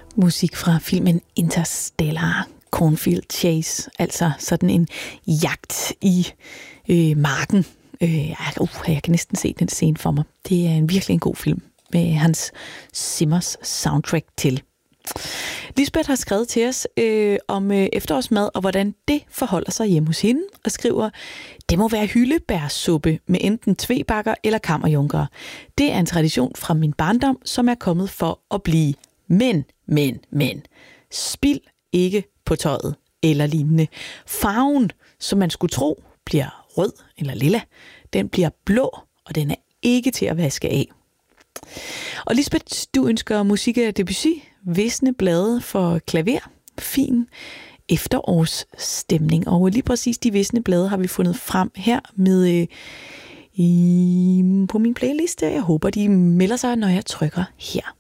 Musik fra filmen Interstellar, Cornfield Chase, altså sådan en jagt i marken. Jeg kan næsten se den scene for mig. Det er virkelig en god film med Hans Zimmers soundtrack til. Lisbeth har skrevet til os om efterårsmad og hvordan det forholder sig hjemme hos hende, og skriver, det må være hyldebærsuppe med enten tvebakker eller kammerjunker. Det er en tradition fra min barndom, som er kommet for at blive. Men. Spild ikke på tøjet eller lignende. Farven, som man skulle tro, bliver rød eller lilla. Den bliver blå, og den er ikke til at vaske af. Og Lisbeth, du ønsker musik af Debussy, Visne blade for klaver, fin efterårsstemning. Og lige præcis de visne blade har vi fundet frem her med på min playlist. Jeg håber, de melder sig, når jeg trykker her.